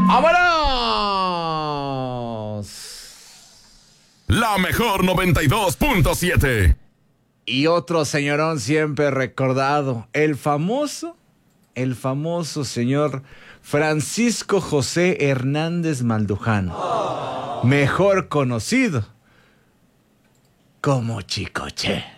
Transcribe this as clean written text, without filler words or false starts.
¡Vámonos! La mejor 92.7. Y otro señorón siempre recordado, el famoso señor Francisco José Hernández Maldujano, mejor conocido como Chicoche.